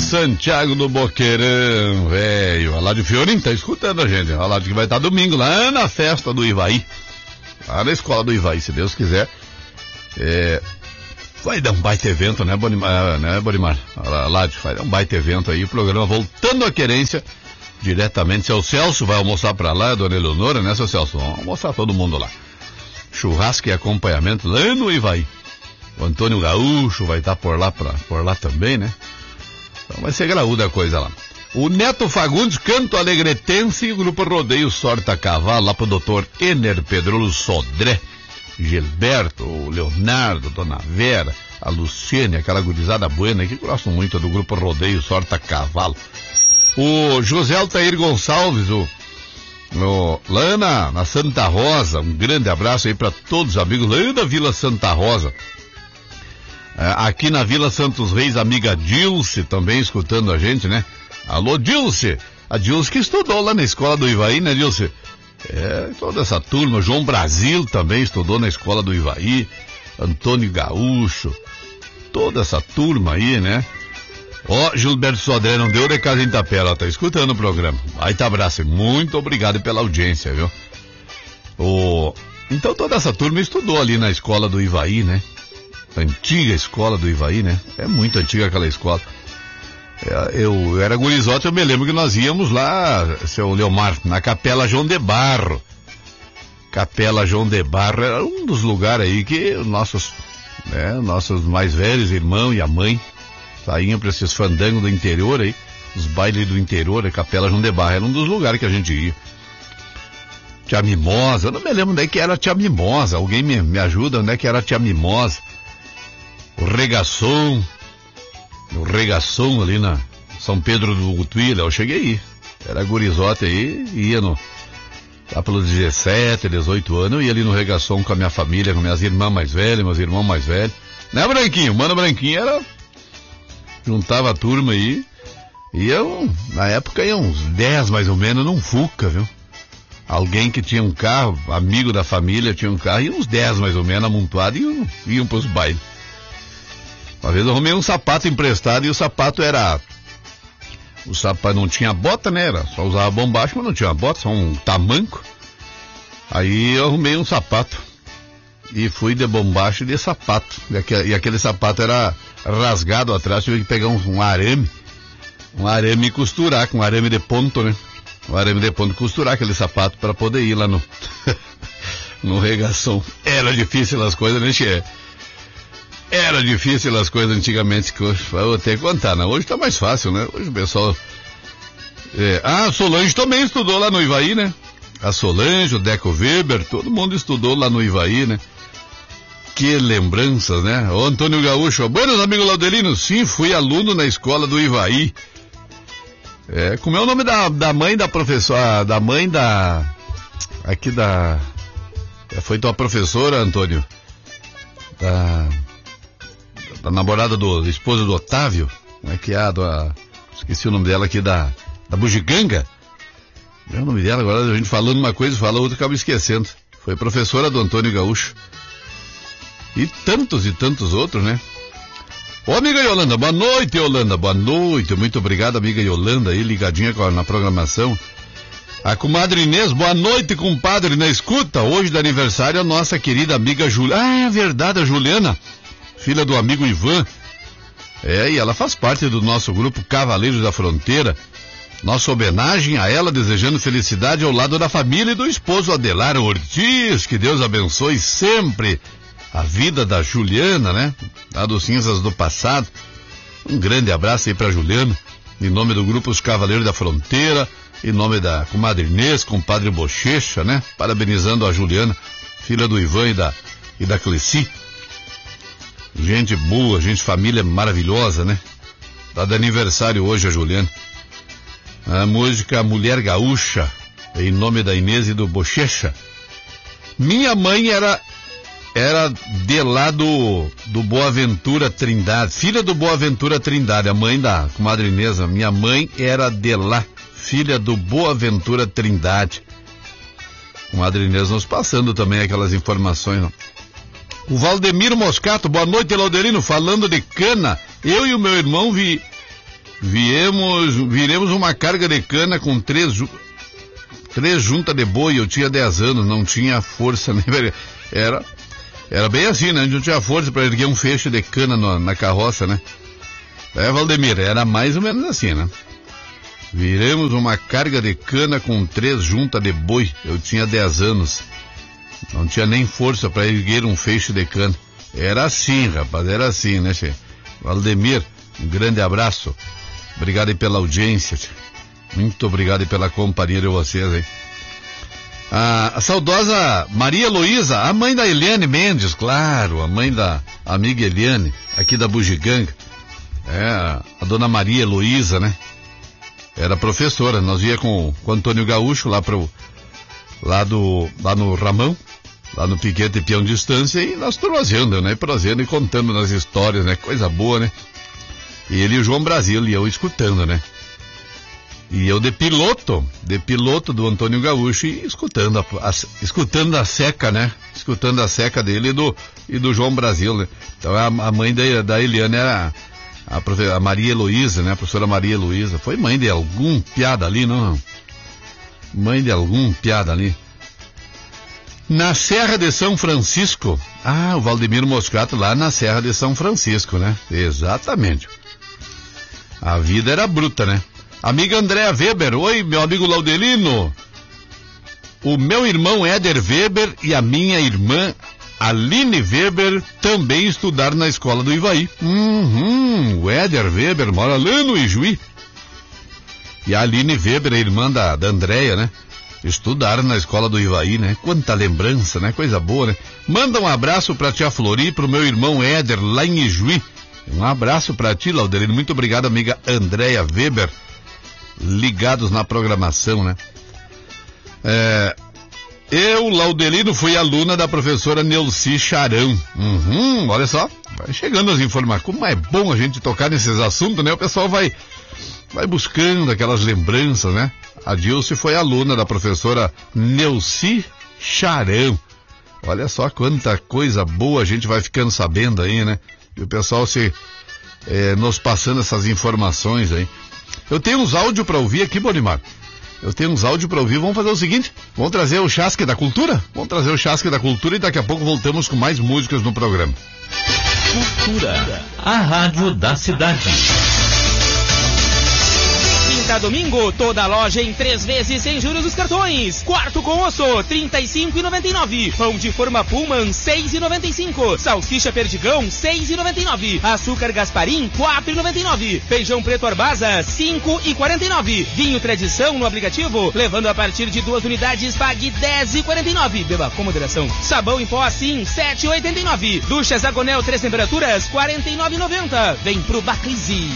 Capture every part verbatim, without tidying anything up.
Santiago do Boqueirão, velho. A Ládio Fiorim tá escutando a gente. A Ládio que vai estar domingo lá na festa do Ivaí. Lá na escola do Ivaí, se Deus quiser. É, vai dar um baita evento, né, Bonimar? Né, Bonimar? A Ládio vai dar um baita evento aí. O programa Voltando à Querência, diretamente. Seu Celso vai almoçar pra lá, Dona Eleonora, né, seu Celso? Vamos almoçar todo mundo lá. Churrasco e acompanhamento lá no Ivaí. O Antônio Gaúcho vai estar por lá, pra, por lá também, né? Então vai ser graúda a coisa lá. O Neto Fagundes, Canto Alegretense, e o Grupo Rodeio Sorta Cavalo, lá pro doutor Ener Pedrolo Sodré, Gilberto, o Leonardo, Dona Vera, a Luciene, aquela gurizada buena que gostam muito do Grupo Rodeio Sorta Cavalo. O José Altair Gonçalves, o, o, lá na, na Santa Rosa, um grande abraço aí para todos os amigos lá da Vila Santa Rosa. Aqui na Vila Santos Reis, a amiga Dilce também escutando a gente, né? Alô, Dilce! A Dilce que estudou lá na escola do Ivaí, né, Dilce? É, toda essa turma. João Brasil também estudou na escola do Ivaí. Antônio Gaúcho. Toda essa turma aí, né? Ó, oh, Gilberto Sodré, não deu de casa em Itapera, tá escutando o programa. Aí tá abraço, muito obrigado pela audiência, viu? O... Então toda essa turma estudou ali na escola do Ivaí, né? Antiga escola do Ivaí, né? É muito antiga aquela escola. Eu, eu era gurizote, eu me lembro que nós íamos lá, seu Leomar, na Capela João de Barro. Capela João de Barro era um dos lugares aí que nossos, né, nossos mais velhos irmãos e a mãe saíam para esses fandangos do interior aí, os bailes do interior, a Capela João de Barro era um dos lugares que a gente ia. Tia Mimosa, eu não me lembro onde é que era Tia Mimosa, alguém me, me ajuda, onde é que era Tia Mimosa? O Regaçom, o Regaçom ali na São Pedro do Gutuíla, eu cheguei aí, era gurizote aí, ia no, lá pelos dezessete, dezoito anos, eu ia ali no Regaçom com a minha família, com minhas irmãs mais velhas, meus irmãos mais velhos, né, Branquinho? Mano Branquinho era, juntava a turma aí, ia, um, na época ia uns dez mais ou menos num Fuca, viu? Alguém que tinha um carro, amigo da família tinha um carro, e uns dez mais ou menos amontoados, e iam, iam pros bailes. Uma vez eu arrumei um sapato emprestado e o sapato era... O sapato não tinha bota, né? Era, só usava bombacha, mas não tinha bota, só um tamanco. Aí eu arrumei um sapato. E fui de bombacha e de sapato. E aquele, e aquele sapato era rasgado atrás, tive que pegar um, um arame. Um arame e costurar, com um arame de ponto, né? Um arame de ponto e costurar aquele sapato para poder ir lá no... no Regaçom. Era difícil as coisas, né, Tchê? Era difícil as coisas antigamente, que hoje, eu vou ter que contar, né? Hoje tá mais fácil, né? Hoje o pessoal... É... Ah, a Solange também estudou lá no Ivaí, né? A Solange, o Deco Weber, todo mundo estudou lá no Ivaí, né? Que lembranças, né? O Antônio Gaúcho, buenos amigos Laudelinos, sim, fui aluno na escola do Ivaí. É, como é o nome da, da mãe da professora, da mãe da... Aqui da... Foi tua professora, Antônio? Da... Da namorada do, da esposa do Otávio, como é que é a, do, a, esqueci o nome dela aqui, da, da Bugiganga, é o nome dela, agora a gente falando uma coisa, fala outra, acaba esquecendo, foi professora do Antônio Gaúcho, e tantos e tantos outros, né? Ô amiga Yolanda, boa noite Yolanda, boa noite, muito obrigado amiga Yolanda aí, ligadinha com a, na programação. A comadre Inês, boa noite compadre, na escuta, hoje da aniversário a nossa querida amiga Juliana, ah é verdade, a Juliana, filha do amigo Ivan, é, e ela faz parte do nosso grupo Cavaleiros da Fronteira. Nossa homenagem a ela, desejando felicidade ao lado da família e do esposo Adelar Ortiz, que Deus abençoe sempre a vida da Juliana, né, lá dos cinzas do passado. Um grande abraço aí pra Juliana, em nome do grupo Os Cavaleiros da Fronteira, em nome da comadre Inês, compadre Bochecha, né, parabenizando a Juliana, filha do Ivan e da, e da Cleci. Gente boa, gente, família maravilhosa, né? Tá de aniversário hoje a Juliana. A música Mulher Gaúcha, em nome da Inês e do Bochecha. Minha mãe era, era de lá do, do Boaventura Trindade, filha do Boaventura Trindade, a mãe da comadre Inês. Minha mãe era de lá, filha do Boaventura Trindade. Comadre Inês nos passando também aquelas informações, não? O Valdemiro Moscato, boa noite, Laudelino, falando de cana. Eu e o meu irmão vi, Viemos, viremos uma carga de cana com três, três juntas de boi. Eu tinha dez anos, não tinha força nem... Era, era bem assim, né? A gente não tinha força para erguer um feixe de cana no, na carroça, né? É, Valdemir, era mais ou menos assim, né? Viremos uma carga de cana com três juntas de boi. Eu tinha dez anos. Não tinha nem força para erguer um feixe de cana. Era assim, rapaz, era assim, né, che? Valdemir, um grande abraço. Obrigado aí pela audiência, che. Muito obrigado aí pela companhia de vocês, hein? A, a saudosa Maria Heloísa, a mãe da Eliane Mendes, claro, a mãe da amiga Eliane, aqui da Bugiganga. É, a dona Maria Heloísa, né? Era professora, nós ia com, com o Antônio Gaúcho lá pro, lá do, lá no Ramão, lá no Piquete Peão Distância, e nós prosendo, né? Prosendo e contando nas histórias, né? Coisa boa, né? E ele e o João Brasil, e eu escutando, né? E eu de piloto, de piloto do Antônio Gaúcho, e escutando a, a, escutando a seca, né? Escutando a seca dele e do, e do João Brasil, né? Então a, a mãe da, da Eliane era a, a, a Maria Heloísa, né? A professora Maria Heloísa. Foi mãe de algum piada ali, não? Mãe de algum piada ali. Na Serra de São Francisco. Ah, o Valdemiro Moscato lá na Serra de São Francisco, né? Exatamente. A vida era bruta, né? Amiga Andréa Weber, oi, meu amigo Laudelino. O meu irmão Éder Weber e a minha irmã Aline Weber também estudaram na escola do Ivaí. Uhum, o Éder Weber mora lá no Ijuí. E a Aline Weber, a irmã da, da Andréia, né? Estudaram na escola do Ivaí, né? Quanta lembrança, né? Coisa boa, né? Manda um abraço pra tia Flori e pro meu irmão Éder, lá em Ijuí. Um abraço pra ti, Laudelino. Muito obrigado, amiga Andréia Weber. Ligados na programação, né? É, eu, Laudelino, fui aluna da professora Neuci Charão. Uhum, olha só, vai chegando as informações. Como é bom a gente tocar nesses assuntos, né? O pessoal vai, vai buscando aquelas lembranças, né? A Dilce foi aluna da professora Neuci Charão. Olha só quanta coisa boa a gente vai ficando sabendo aí, né? E o pessoal se é, nos passando essas informações aí. Eu tenho uns áudios para ouvir aqui, Bonimar. Eu tenho uns áudios para ouvir. Vamos fazer o seguinte, vamos trazer o Chasque da Cultura? Vamos trazer o Chasque da Cultura e daqui a pouco voltamos com mais músicas no programa. Cultura, a rádio da cidade. Quinta a domingo, toda loja em três vezes sem juros dos cartões. Quarto com osso, trinta e cinco reais e noventa e nove centavos. Pão de forma Pullman, seis reais e noventa e cinco centavos. Salsicha Perdigão, seis reais e noventa e nove centavos. Açúcar Gasparim, quatro reais e noventa e nove centavos. Feijão preto Arbasa, cinco reais e quarenta e nove centavos. Vinho Tradição no aplicativo, levando a partir de duas unidades, pague dez reais e quarenta e nove centavos. Beba com moderação. Sabão em pó assim, sete reais e oitenta e nove centavos. Ducha Zagonel três temperaturas, quarenta e nove reais e noventa centavos. Vem pro Baclize.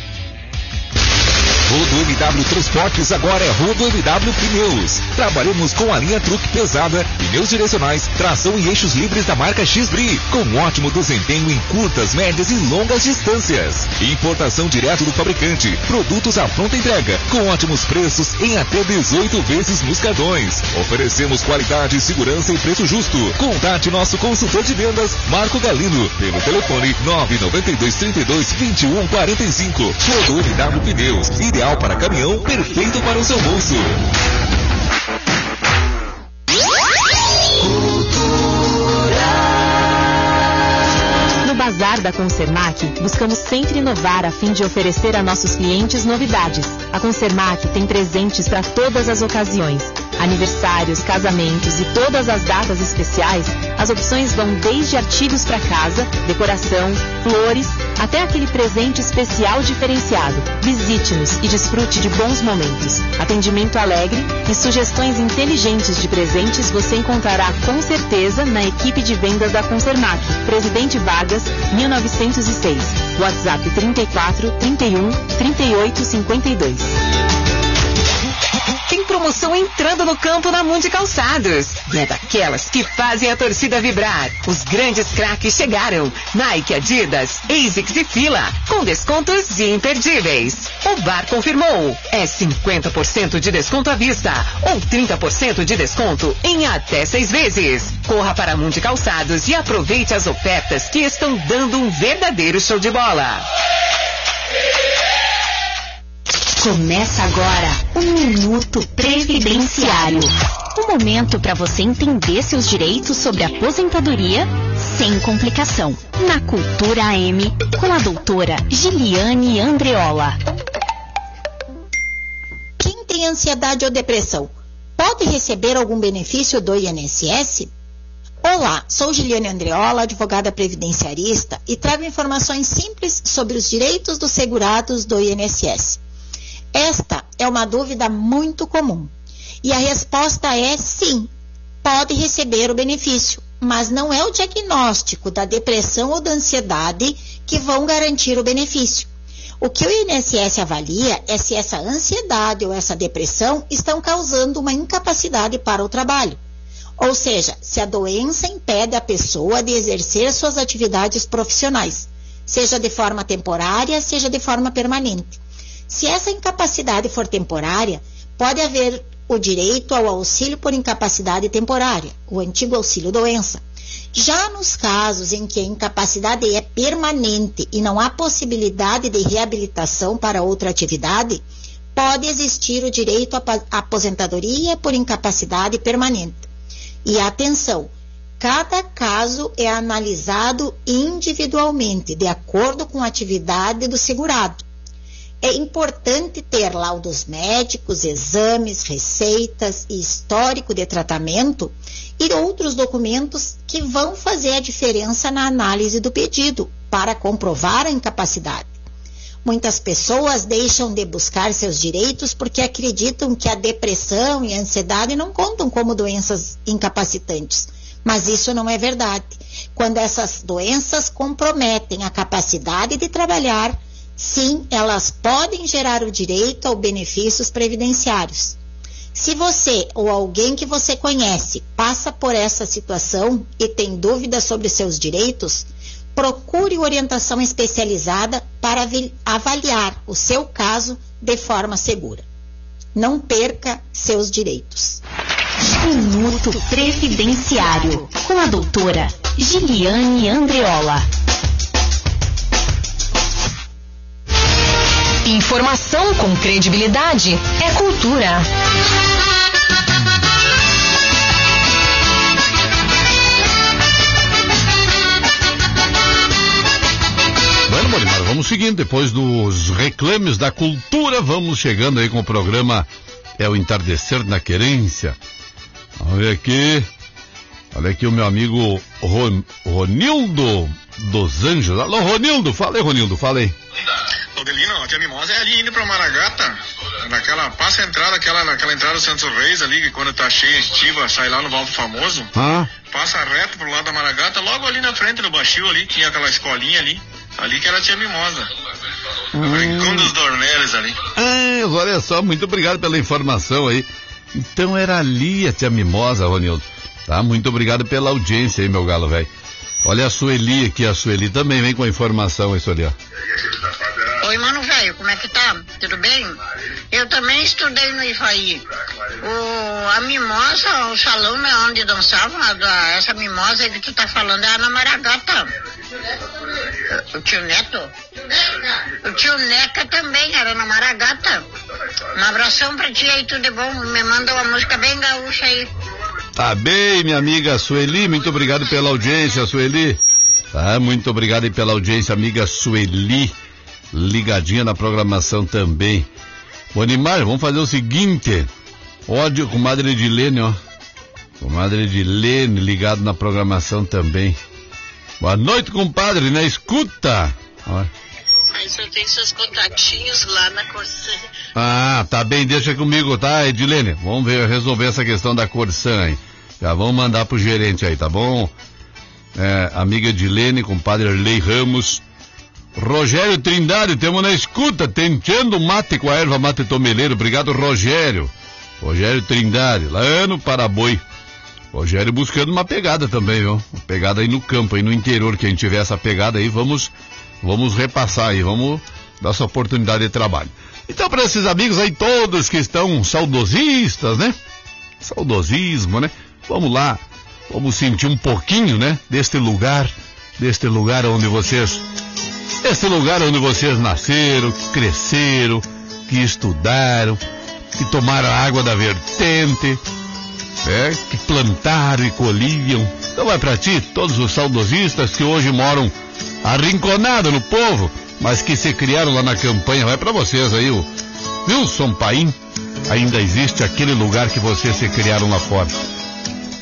Rodo M W Transportes agora é Rodo M W Pneus. Trabalhamos com a linha truque pesada, pneus direcionais, tração e eixos livres da marca X-Bri, com ótimo desempenho em curtas, médias e longas distâncias. Importação direto do fabricante, produtos à pronta entrega, com ótimos preços em até dezoito vezes nos cartões. Oferecemos qualidade, segurança e preço justo. Contate nosso consultor de vendas, Marco Galino, pelo telefone nove nove dois, trinta e dois, vinte e um, quarenta e cinco. Rodo M W Pneus. Ideal para caminhão, perfeito para o seu bolso. No Bazar da Concermac, buscamos sempre inovar a fim de oferecer a nossos clientes novidades. A Concermac tem presentes para todas as ocasiões. Aniversários, casamentos e todas as datas especiais, as opções vão desde artigos para casa, decoração, flores, até aquele presente especial diferenciado. Visite-nos e desfrute de bons momentos. Atendimento alegre e sugestões inteligentes de presentes você encontrará com certeza na equipe de vendas da Concermac. Presidente Vargas, mil novecentos e seis. WhatsApp trinta e quatro, trinta e um, trinta e oito, cinquenta e dois. Tem promoção entrando no campo na Mundi Calçados. E é daquelas que fazem a torcida vibrar. Os grandes craques chegaram. Nike, Adidas, ASICS e Fila, com descontos imperdíveis. O Bar confirmou. É cinquenta por cento de desconto à vista ou trinta por cento de desconto em até seis vezes. Corra para a Mundi Calçados e aproveite as ofertas que estão dando um verdadeiro show de bola. Começa agora o Minuto Previdenciário. Um momento para você entender seus direitos sobre aposentadoria sem complicação. Na Cultura A M, com a doutora Giliane Andreola. Quem tem ansiedade ou depressão pode receber algum benefício do I N S S? Olá, sou Giliane Andreola, advogada previdenciarista, e trago informações simples sobre os direitos dos segurados do I N S S. Esta é uma dúvida muito comum. E a resposta é sim, pode receber o benefício, mas não é o diagnóstico da depressão ou da ansiedade que vão garantir o benefício. O que o I N S S avalia é se essa ansiedade ou essa depressão estão causando uma incapacidade para o trabalho. Ou seja, se a doença impede a pessoa de exercer suas atividades profissionais, seja de forma temporária, seja de forma permanente. Se essa incapacidade for temporária, pode haver o direito ao auxílio por incapacidade temporária, o antigo auxílio-doença. Já nos casos em que a incapacidade é permanente e não há possibilidade de reabilitação para outra atividade, pode existir o direito à aposentadoria por incapacidade permanente. E atenção, cada caso é analisado individualmente, de acordo com a atividade do segurado. É importante ter laudos médicos, exames, receitas e histórico de tratamento e outros documentos que vão fazer a diferença na análise do pedido para comprovar a incapacidade. Muitas pessoas deixam de buscar seus direitos porque acreditam que a depressão e a ansiedade não contam como doenças incapacitantes. Mas isso não é verdade. Quando essas doenças comprometem a capacidade de trabalhar, sim, elas podem gerar o direito aos benefícios previdenciários. Se você ou alguém que você conhece passa por essa situação e tem dúvidas sobre seus direitos, procure orientação especializada para avaliar o seu caso de forma segura. Não perca seus direitos. Minuto Previdenciário, com a doutora Giliane Andreola. Informação com credibilidade é cultura. Bueno, Molimar, vamos seguindo. Depois dos reclames da cultura, vamos chegando aí com o programa É o Entardecer na Querência. Vamos ver aqui. Olha aqui o meu amigo Ron, Ronildo dos Anjos. Alô, Ronildo, fala aí, Ronildo, fala aí. Odelino, a tia Mimosa é ali indo pra Maragata, naquela, passa a entrada, aquela, naquela entrada do Santos Reis ali, que quando tá cheia, estiva, sai lá no Valdo Famoso, ah. passa reto pro lado da Maragata, logo ali na frente do Baixio ali, tinha aquela escolinha ali, ali que era a tia Mimosa, hum. o Rincão dos Dornelles ali. Ah, olha só, muito obrigado pela informação aí. Então era ali a tia Mimosa, Ronildo. Tá, muito obrigado pela audiência aí, meu galo, velho. Olha a Sueli aqui, a Sueli também vem com a informação, isso ali, ó. Oi, mano velho, como é que tá? Tudo bem? Eu também estudei no Ivaí. O, a mimosa, o salão é onde dançavam, a, essa mimosa aí que tu tá falando é a Ana Maragata. O tio Neto? O tio Neca também era na Maragata. Um abração pra ti aí, tudo de bom? Me manda uma música bem gaúcha aí. Tá bem, minha amiga Sueli, muito obrigado pela audiência, Sueli. Tá, muito obrigado aí pela audiência, amiga Sueli. Ligadinha na programação também. Bom, Neymar, vamos fazer o seguinte. Ódio com Madre Edilene, ó. Com Madre Edilene ligado na programação também. Boa noite, compadre, na escuta. Ó. Mas eu tenho seus contatinhos lá na Corsã. Ah, tá bem, deixa comigo, tá, Edilene? Vamos ver, resolver essa questão da Corsã aí. Já vamos mandar pro gerente aí, tá bom? É, amiga Edilene, compadre Arley Ramos. Rogério Trindade, temos na escuta, tentando mate com a erva mate tomeleiro. Obrigado, Rogério. Rogério Trindade, lá no Paraboi. Rogério buscando uma pegada também, viu? Uma pegada aí no campo, aí no interior. Quem tiver essa pegada aí, vamos, vamos repassar aí, vamos dar essa oportunidade de trabalho. Então, para esses amigos aí todos que estão saudosistas, né? Saudosismo, né? Vamos lá, vamos sentir um pouquinho, né? Deste lugar, deste lugar onde vocês... Esse lugar onde vocês nasceram, cresceram, que estudaram, que tomaram a água da vertente, é, que plantaram e colhiam. Então vai pra ti, todos os saudosistas que hoje moram arrinconados no povo, mas que se criaram lá na campanha. Vai pra vocês aí, o Wilson Paim. Ainda existe aquele lugar que vocês se criaram lá fora.